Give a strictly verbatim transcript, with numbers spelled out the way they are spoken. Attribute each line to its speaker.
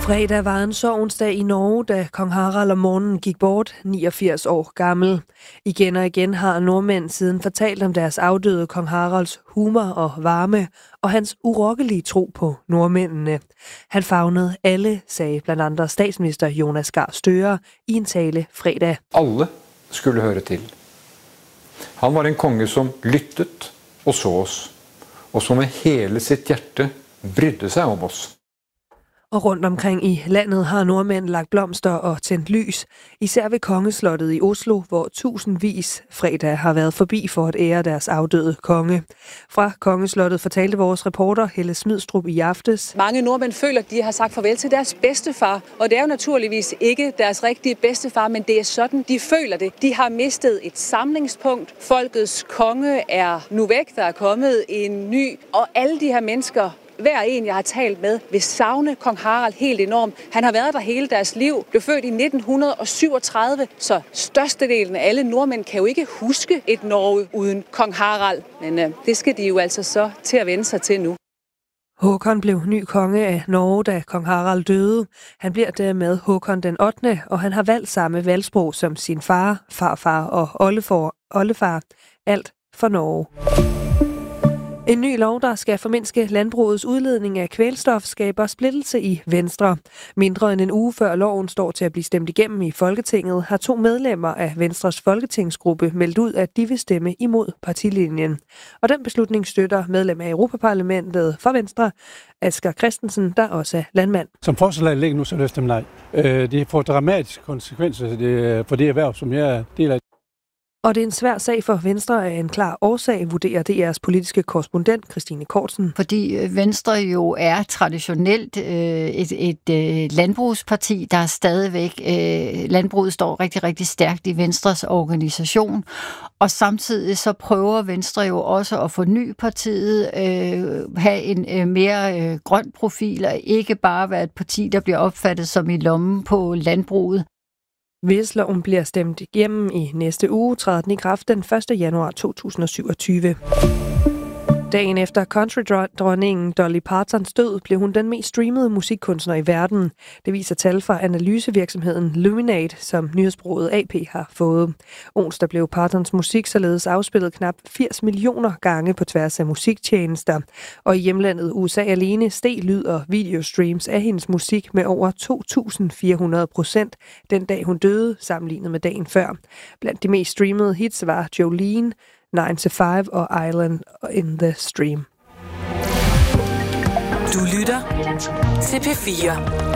Speaker 1: Fredag var en sorgensdag i Norge, da kong Harald om morgenen gik bort, niogfirs år gammel. Igen og igen har nordmænd siden fortalt om deres afdøde kong Haralds humor og varme, og hans urokkelige tro på nordmændene. Han favnede alle, sagde blandt andre statsminister Jonas Gahr Støre i en tale fredag.
Speaker 2: Alle skulle høre til. Han var en konge, som lyttet og så os, og som med hele sit hjerte brydde sig om os.
Speaker 1: Og rundt omkring i landet har nordmænd lagt blomster og tændt lys, især ved Kongeslottet i Oslo, hvor tusindvis fredag har været forbi for at ære deres afdøde konge. Fra Kongeslottet fortalte vores reporter Helle Smidstrup i aftes.
Speaker 3: Mange nordmænd føler, at de har sagt farvel til deres bedstefar, og det er jo naturligvis ikke deres rigtige bedstefar, men det er sådan, de føler det. De har mistet et samlingspunkt. Folkets konge er nu væk, der er kommet en ny, og alle de her mennesker, hver en, jeg har talt med, vil savne kong Harald helt enormt. Han har været der hele deres liv, blev født i nitten syvogtredive, så størstedelen af alle nordmænd kan jo ikke huske et Norge uden kong Harald. Men øh, det skal de jo altså så til at vende sig til nu.
Speaker 1: Håkon blev ny konge af Norge, da kong Harald døde. Han bliver dermed Håkon den ottende, og han har valgt samme valgsprog som sin far, farfar og oldefar. oldefar. Alt for Norge. En ny lov, der skal formindske landbrugets udledning af kvælstof, skaber splittelse i Venstre. Mindre end en uge før loven står til at blive stemt igennem i Folketinget, har to medlemmer af Venstres folketingsgruppe meldt ud, at de vil stemme imod partilinjen. Og den beslutning støtter medlem af Europaparlamentet for Venstre, Asger Christensen, der også er landmand.
Speaker 4: Som forslaget ligger nu, så løfter dem nej. Det får dramatiske konsekvenser for det erhverv, som jeg deler af.
Speaker 1: Og det er en svær sag for Venstre af en klar årsag, vurderer D R's politiske korrespondent Christine Kortsen.
Speaker 5: Fordi Venstre jo er traditionelt øh, et, et øh, landbrugsparti, der er stadigvæk, øh, landbruget står rigtig, rigtig stærkt i Venstres organisation. Og samtidig så prøver Venstre jo også at forny partiet, øh, have en øh, mere øh, grøn profil, og ikke bare være et parti, der bliver opfattet som i lommen på landbruget.
Speaker 1: Hvis loven bliver stemt igennem i næste uge, træder den i kraft den første januar to tusind og syvogtyve. Dagen efter countrydronningen Dolly Partons død blev hun den mest streamede musikkunstner i verden. Det viser tal fra analysevirksomheden Luminate, som nyhedsbureauet A P har fået. Onsdag blev Partons musik således afspillet knap firs millioner gange på tværs af musiktjenester. Og i hjemlandet U S A alene steg lyd- og videostreams af hendes musik med over to tusind fire hundrede procent den dag hun døde, sammenlignet med dagen før. Blandt de mest streamede hits var Jolene, nine to five og Island in the Stream.
Speaker 6: Du lytter til P fire.